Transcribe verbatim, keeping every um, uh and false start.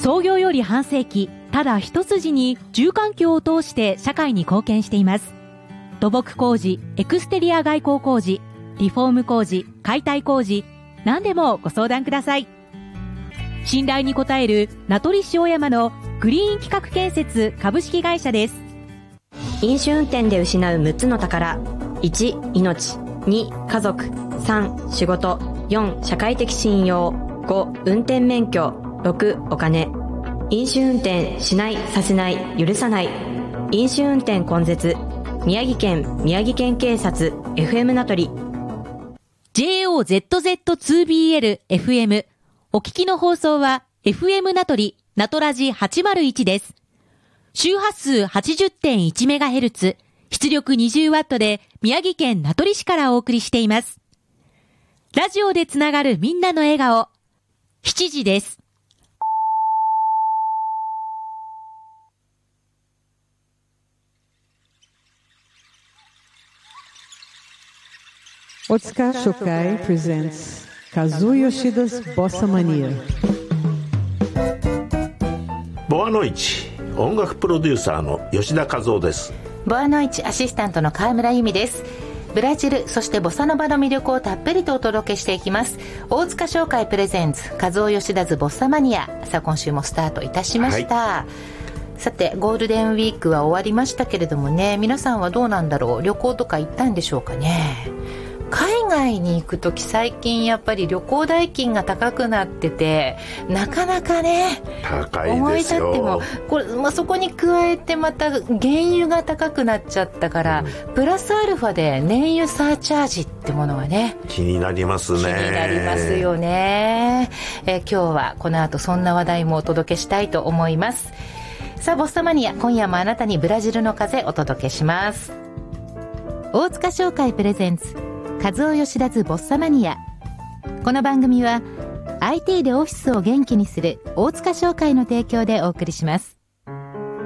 創業より半世紀、ただ一筋に住環境を通して社会に貢献しています。土木工事、エクステリア外交工事、リフォーム工事、解体工事、何でもご相談ください。信頼に応える名取市小山のグリーン企画建設株式会社です。 飲酒運転で失うむっつの宝。いち、命。に、家族。さん、仕事。よん、社会的信用。ご、運転免許。ろく、お金。飲酒運転しない、させない、許さない。飲酒運転根絶。宮城県宮城県警察 エフエム 名取。 ジェイオーゼットゼットツービーエルエフエム。 お聞きの放送は エフエム 名取ナトラジはちまるいちです。周波数 はちじゅってんいちメガヘルツ、出力 にじゅうワット で宮城県名取市からお送りしています。ラジオでつながるみんなの笑顔、しちじです。 Otsuka Shokai presents Kazuo Yoshida's Bossa Mania。 ボアノイチ音楽プロデューサーの吉田和夫です。 ボアノイチアシスタントの川村由美です。ブラジル、そしてボサノバの魅力をたっぷりとお届けしていきます。大塚商会プレゼンツカズオ吉田ズボッサマニア。さあ今週もスタートいたしました、はい、さてゴールデンウィークは終わりましたけれどもね、皆さんはどうなんだろう。旅行とか行ったんでしょうかね。海外に行くとき最近やっぱり旅行代金が高くなってて、なかなかね高いですよ。 思い立ってもこれ、まあ、そこに加えてまた原油が高くなっちゃったから、うん、プラスアルファで燃油サーチャージってものはね気になりますね。気になりますよね。え今日はこの後そんな話題もお届けしたいと思います。さあボッサマニア、今夜もあなたにブラジルの風お届けします。大塚商会プレゼンツカズオ吉田ズボッサマニア。この番組は アイティー でオフィスを元気にする大塚商会の提供でお送りします。